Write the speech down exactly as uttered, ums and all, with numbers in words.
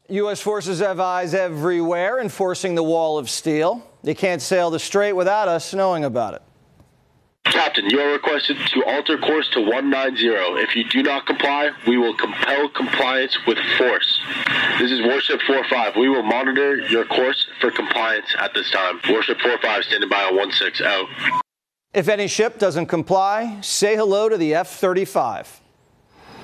U S forces have eyes everywhere enforcing the wall of steel. They can't sail the strait without us knowing about it. Captain, you are requested to alter course to one nine zero. If you do not comply, we will compel compliance with force. This is Warship four five. We will monitor your course for compliance at this time. Warship four five standing by on one six, out. If any ship doesn't comply, say hello to the F thirty-five.